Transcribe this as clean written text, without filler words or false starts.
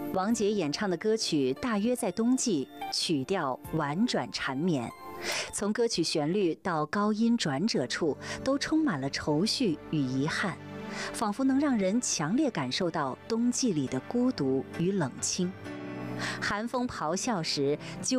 王杰演唱的歌曲大约在冬季，曲调婉转缠绵，从歌曲旋律到高音转折处，都充满了愁绪与遗憾，仿佛能让人强烈感受到冬季里的孤独与冷清。寒风咆哮时，